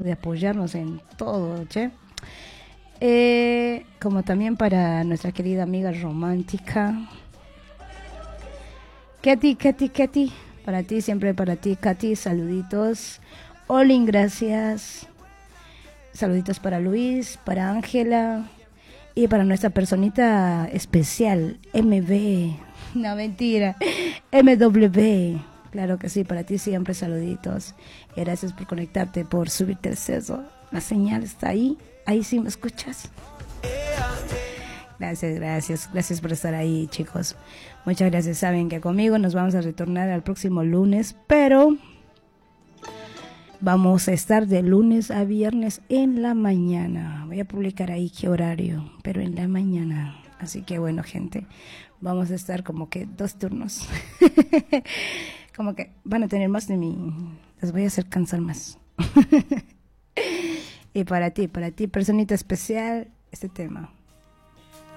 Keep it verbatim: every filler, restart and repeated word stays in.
de apoyarnos en todo, che. Eh, como también para nuestra querida amiga romántica Katy, Katy, Katy, para ti, siempre para ti, Katy, saluditos. Olin, gracias. Saluditos para Luis, para Ángela y para nuestra personita especial, M B. No, mentira, M W. Claro que sí, para ti siempre saluditos. Y gracias por conectarte, por subirte el seso. La señal está ahí, ahí sí me escuchas. Gracias, gracias, gracias por estar ahí, chicos. Muchas gracias. Saben que conmigo nos vamos a retornar al próximo lunes, pero vamos a estar de lunes a viernes en la mañana. Voy a publicar ahí qué horario, pero en la mañana. Así que bueno, gente, vamos a estar como que dos turnos. Como que van a tener más de mí. Les voy a hacer cansar más. Y para ti, para ti, personita especial, este tema.